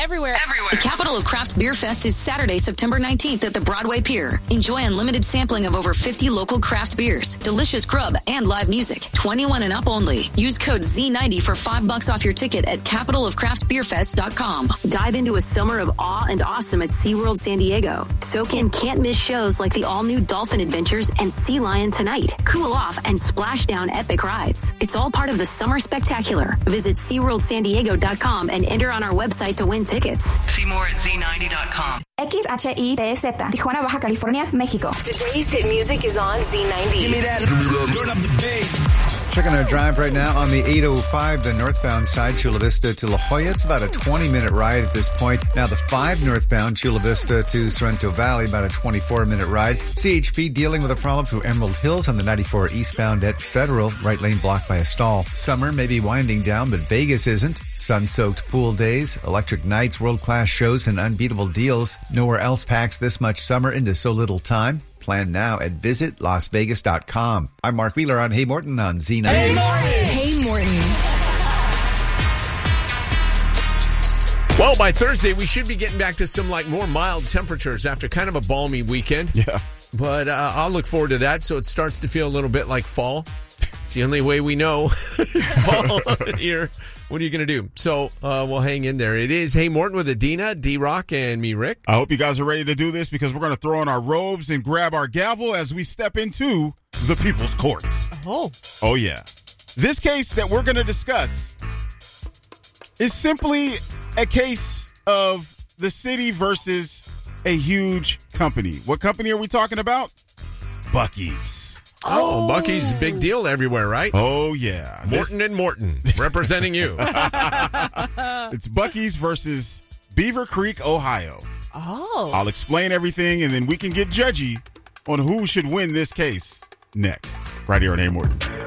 everywhere. The Capital of Craft Beer Fest is Saturday, September 19th at the Broadway Pier. Enjoy unlimited sampling of over 50 local craft beers, delicious grub, and live music. 21 and up only. Use code Z90 for $5 off your ticket at capitalofcraftbeerfest.com. Dive into a summer of awe and awesome at SeaWorld San Diego. Soak in can't-miss shows like the all-new Dolphin Adventures and Sea Lion Tonight. Cool off and splash down epic rides. It's all part of the Summer Spectacular. Visit SeaWorldSanDiego.com and enter on our website to win tickets. See more at Z90.com. XHITZ, Tijuana, Baja California, México. Today's hit music is on Z90. Give me that. Turn up the bass. Checking our drive right now on the 805, the northbound side, Chula Vista to La Jolla. It's about a 20-minute ride at this point. Now the 5 northbound, Chula Vista to Sorrento Valley, about a 24-minute ride. CHP dealing with a problem through Emerald Hills on the 94 eastbound at Federal, right lane blocked by a stall. Summer may be winding down, but Vegas isn't. Sun-soaked pool days, electric nights, world-class shows, and unbeatable deals. Nowhere else packs this much summer into so little time. Plan now at visitlasvegas.com. I'm Mark Wheeler on Hey Morton on Z90. Hey, Morton. Hey, Morton. Well, by Thursday, we should be getting back to some more mild temperatures after kind of a balmy weekend. Yeah. But I'll look forward to that, so it starts to feel a little bit like fall. It's the only way we know it's fall here. What are you going to do? So we'll hang in there. It is Hey Morton with Adina, D-Rock, and me, Rick. I hope you guys are ready to do this because we're going to throw on our robes and grab our gavel as we step into the people's courts. Oh, yeah. This case that we're going to discuss is simply a case of the city versus a huge company. What company are we talking about? Buc-ee's. Oh, Buc-ee's a big deal everywhere, right? Oh, yeah. Morton and Morton representing you. It's Buc-ee's versus Beaver Creek, Ohio. Oh. I'll explain everything, and then we can get judgy on who should win this case next, right here on Hey Morton.